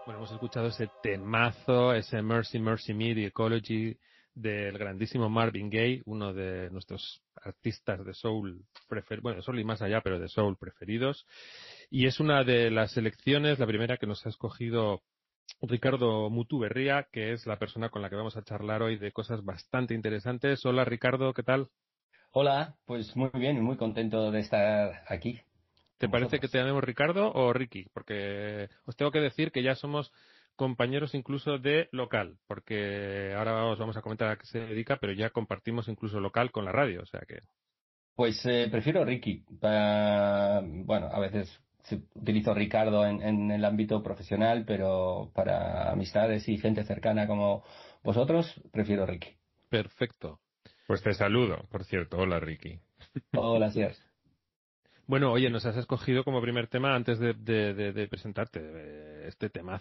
Bueno, hemos escuchado ese temazo, ese Mercy Mercy Me, The Ecology, del grandísimo Marvin Gaye, uno de nuestros artistas de soul preferidos, bueno, de soul y más allá, pero de soul preferidos. Y es una de las selecciones, la primera que nos ha escogido Ricardo Mutuberría, que es la persona con la que vamos a charlar hoy de cosas bastante interesantes. Hola Ricardo, ¿qué tal? Hola, pues muy bien y muy contento de estar aquí ¿Te con parece que te vosotros. llamemos Ricardo o Ricky? Porque os tengo que decir que ya somos compañeros incluso de local, porque ahora os vamos a comentar a qué se dedica, pero ya compartimos incluso local con la radio, o sea que Pues prefiero Ricky. Bueno, a veces utilizo Ricardo en el ámbito profesional, pero para amistades y gente cercana como vosotros, prefiero Ricky. perfecto. Pues te saludo, por cierto. Hola, Ricky. Hola, Sier. Bueno, oye, nos has escogido como primer tema antes de presentarte este tema